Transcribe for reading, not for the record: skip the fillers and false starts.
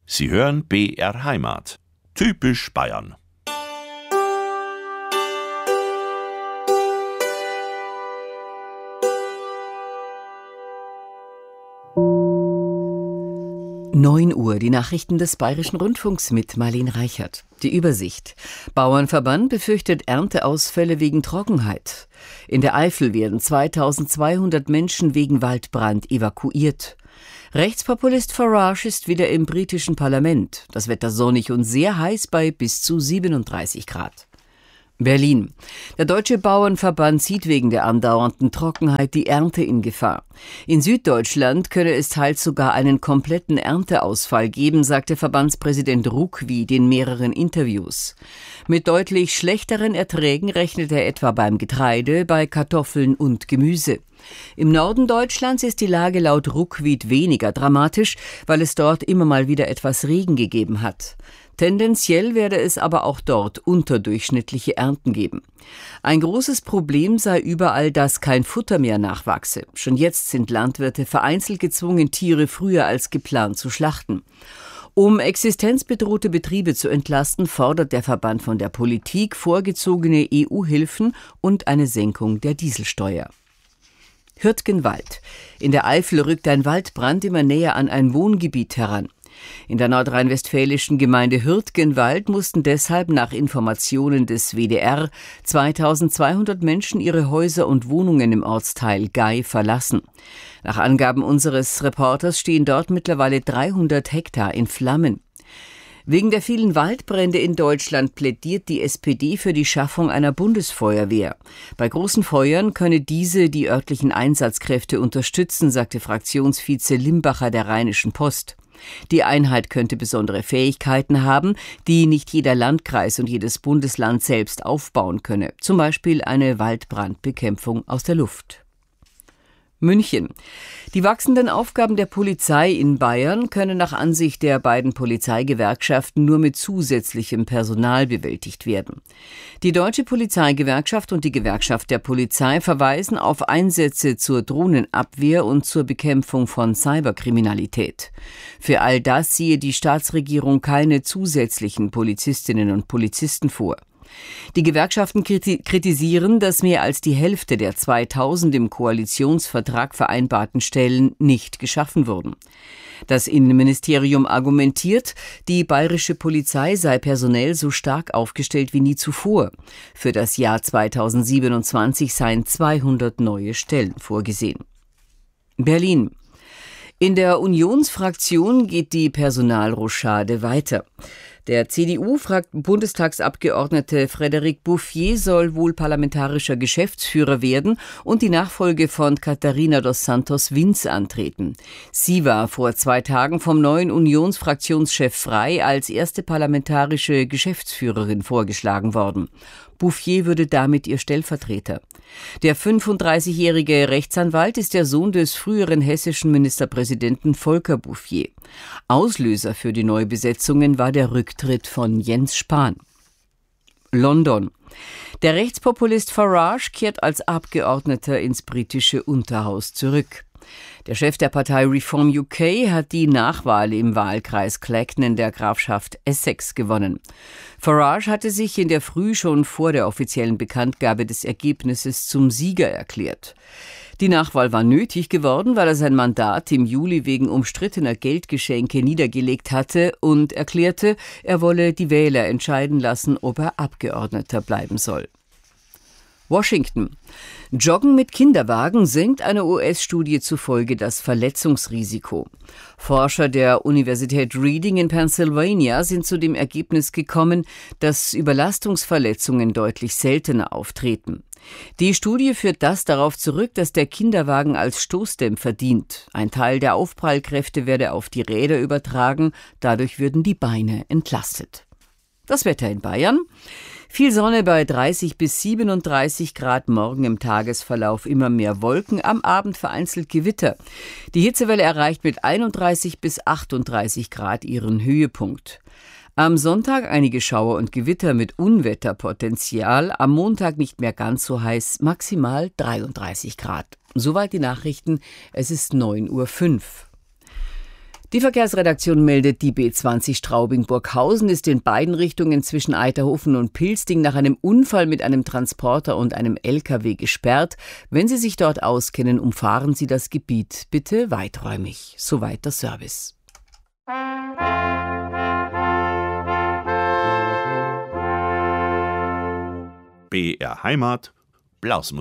Sie hören BR Heimat. Typisch Bayern. Uhr, die Nachrichten des Bayerischen Rundfunks mit Marlene Reichert. Die Übersicht. Bauernverband befürchtet Ernteausfälle wegen Trockenheit. In der Eifel werden 2200 Menschen wegen Waldbrand evakuiert. Rechtspopulist Farage ist wieder im britischen Parlament. Das Wetter sonnig und sehr heiß bei bis zu 37 Grad. Berlin. Der Deutsche Bauernverband sieht wegen der andauernden Trockenheit die Ernte in Gefahr. In Süddeutschland könne es teils sogar einen kompletten Ernteausfall geben, sagte Verbandspräsident Ruckwied in mehreren Interviews. Mit deutlich schlechteren Erträgen rechnet er etwa beim Getreide, bei Kartoffeln und Gemüse. Im Norden Deutschlands ist die Lage laut Ruckwied weniger dramatisch, weil es dort immer mal wieder etwas Regen gegeben hat. Tendenziell werde es aber auch dort unterdurchschnittliche Ernten geben. Ein großes Problem sei überall, dass kein Futter mehr nachwachse. Schon jetzt sind Landwirte vereinzelt gezwungen, Tiere früher als geplant zu schlachten. Um existenzbedrohte Betriebe zu entlasten, fordert der Verband von der Politik vorgezogene EU-Hilfen und eine Senkung der Dieselsteuer. Hürtgenwald. In der Eifel rückt ein Waldbrand immer näher an ein Wohngebiet heran. In der nordrhein-westfälischen Gemeinde Hürtgenwald mussten deshalb nach Informationen des WDR 2200 Menschen ihre Häuser und Wohnungen im Ortsteil Gay verlassen. Nach Angaben unseres Reporters stehen dort mittlerweile 300 Hektar in Flammen. Wegen der vielen Waldbrände in Deutschland plädiert die SPD für die Schaffung einer Bundesfeuerwehr. Bei großen Feuern könne diese die örtlichen Einsatzkräfte unterstützen, sagte Fraktionsvize Limbacher der Rheinischen Post. Die Einheit könnte besondere Fähigkeiten haben, die nicht jeder Landkreis und jedes Bundesland selbst aufbauen könne. Zum Beispiel eine Waldbrandbekämpfung aus der Luft. München. Die wachsenden Aufgaben der Polizei in Bayern können nach Ansicht der beiden Polizeigewerkschaften nur mit zusätzlichem Personal bewältigt werden. Die Deutsche Polizeigewerkschaft und die Gewerkschaft der Polizei verweisen auf Einsätze zur Drohnenabwehr und zur Bekämpfung von Cyberkriminalität. Für all das siehe die Staatsregierung keine zusätzlichen Polizistinnen und Polizisten vor. Die Gewerkschaften kritisieren, dass mehr als die Hälfte der 2000 im Koalitionsvertrag vereinbarten Stellen nicht geschaffen wurden. Das Innenministerium argumentiert, die bayerische Polizei sei personell so stark aufgestellt wie nie zuvor. Für das Jahr 2027 seien 200 neue Stellen vorgesehen. Berlin. In der Unionsfraktion geht die Personalrochade weiter. Der CDU-Bundestagsabgeordnete Frédéric Bouffier soll wohl parlamentarischer Geschäftsführer werden und die Nachfolge von Catarina dos Santos Vince antreten. Sie war vor 2 Tagen vom neuen Unionsfraktionschef Frey als erste parlamentarische Geschäftsführerin vorgeschlagen worden. Bouffier würde damit ihr Stellvertreter. Der 35-jährige Rechtsanwalt ist der Sohn des früheren hessischen Ministerpräsidenten Volker Bouffier. Auslöser für die Neubesetzungen war der Rücktritt von Jens Spahn. London. Der Rechtspopulist Farage kehrt als Abgeordneter ins britische Unterhaus zurück. Der Chef der Partei Reform UK hat die Nachwahl im Wahlkreis Clacton in der Grafschaft Essex gewonnen. Farage hatte sich in der Früh schon vor der offiziellen Bekanntgabe des Ergebnisses zum Sieger erklärt. Die Nachwahl war nötig geworden, weil er sein Mandat im Juli wegen umstrittener Geldgeschenke niedergelegt hatte und erklärte, er wolle die Wähler entscheiden lassen, ob er Abgeordneter bleiben soll. Washington. Joggen mit Kinderwagen senkt einer US-Studie zufolge das Verletzungsrisiko. Forscher der Universität Reading in Pennsylvania sind zu dem Ergebnis gekommen, dass Überlastungsverletzungen deutlich seltener auftreten. Die Studie führt das darauf zurück, dass der Kinderwagen als Stoßdämpfer dient. Ein Teil der Aufprallkräfte werde auf die Räder übertragen, dadurch würden die Beine entlastet. Das Wetter in Bayern. Viel Sonne bei 30 bis 37 Grad, morgen im Tagesverlauf immer mehr Wolken, am Abend vereinzelt Gewitter. Die Hitzewelle erreicht mit 31 bis 38 Grad ihren Höhepunkt. Am Sonntag einige Schauer und Gewitter mit Unwetterpotenzial, am Montag nicht mehr ganz so heiß, maximal 33 Grad. Soweit die Nachrichten, es ist 9:05 Uhr. Die Verkehrsredaktion meldet, die B20 Straubing-Burghausen ist in beiden Richtungen zwischen Eiterhofen und Pilsting nach einem Unfall mit einem Transporter und einem LKW gesperrt. Wenn Sie sich dort auskennen, umfahren Sie das Gebiet bitte weiträumig. Soweit der Service. BR Heimat, Blasmusik.